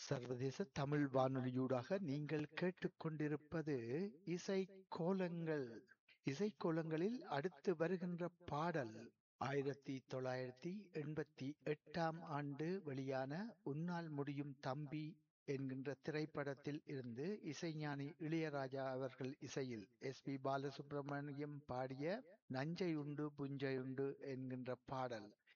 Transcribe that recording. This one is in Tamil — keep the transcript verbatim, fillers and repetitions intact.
சர்வதேச தமிழ் வானொலியூடாக நீங்கள் கேட்டுக்கொண்டிருப்பது இசைக்கோலங்கள். இசைக்கோலங்களில் அடுத்து வருகின்ற பாடல் ஆயிரத்தி தொள்ளாயிரத்தி எண்பத்தி எட்டாம் ஆண்டு வெளியான உன்னால் முடியும் தம்பி என்கின்ற திரைப்படத்தில் இருந்து இசைஞானி இளையராஜா அவர்கள் இசையில் எஸ் பி பாலசுப்ரமணியம் பாடிய நஞ்சை உண்டு புஞ்சை உண்டு என்கின்ற பாடல்.